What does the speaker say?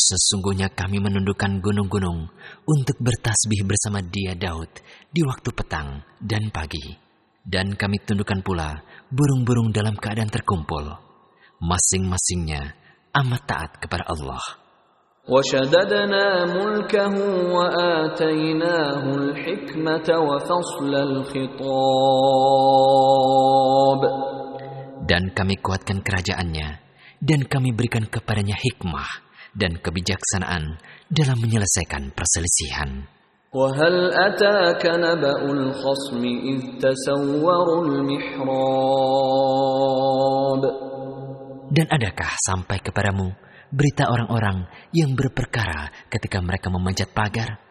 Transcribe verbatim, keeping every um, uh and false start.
Sesungguhnya kami menundukkan gunung-gunung untuk bertasbih bersama dia Daud di waktu petang dan pagi. Dan kami tundukkan pula burung-burung dalam keadaan terkumpul. Masing-masingnya amat taat kepada Allah. وَشَدَدْنَا مُلْكَهُ وَآتَيْنَاهُ الْحِكْمَةَ وَفَصْلَ الْخِطَابِ. Dan kami kuatkan kerajaannya, dan kami berikan kepadanya hikmah dan kebijaksanaan dalam menyelesaikan perselisihan. وَهَلْ أَتَاكَ نَبَأُ الْخَصْمِ إِذْ تَسَوَّرُوا الْمِحْرَابَ. Dan adakah sampai kepadamu berita orang-orang yang berperkara ketika mereka memanjat pagar?